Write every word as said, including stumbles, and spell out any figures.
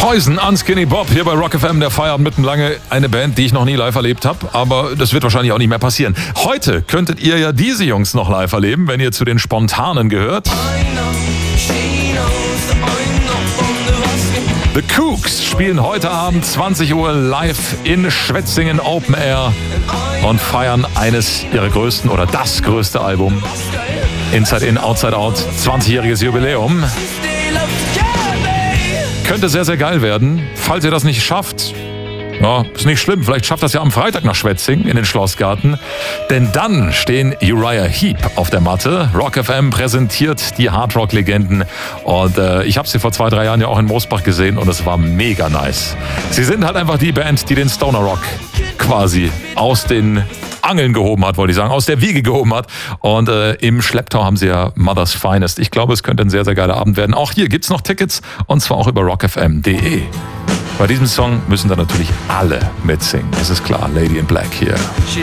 Poison, Unskinny Bob hier bei Rock F M, der Feierabend mitten lange. Eine Band, die ich noch nie live erlebt habe, aber das wird wahrscheinlich auch nicht mehr passieren. Heute könntet ihr ja diese Jungs noch live erleben, wenn ihr zu den Spontanen gehört. The Kooks spielen heute Abend zwanzig Uhr live in Schwetzingen Open Air und feiern eines ihrer größten oder das größte Album. Inside In, Outside Out, zwanzigjähriges Jubiläum. Könnte sehr, sehr geil werden. Falls ihr das nicht schafft, ja, ist nicht schlimm. Vielleicht schafft das ja am Freitag nach Schwetzingen in den Schlossgarten. Denn dann stehen Uriah Heep auf der Matte. Rock F M präsentiert die Hardrock-Legenden. Und äh, ich habe sie vor zwei, drei Jahren ja auch in Moosbach gesehen und es war mega nice. Sie sind halt einfach die Band, die den Stoner Rock quasi aus den Angeln gehoben hat, wollte ich sagen, aus der Wiege gehoben hat. Und äh, im Schlepptau haben sie ja Mother's Finest. Ich glaube, es könnte ein sehr, sehr geiler Abend werden. Auch hier gibt's noch Tickets und zwar auch über rock f m punkt d e. Bei diesem Song müssen da natürlich alle mitsingen. Das ist klar, Lady in Black hier.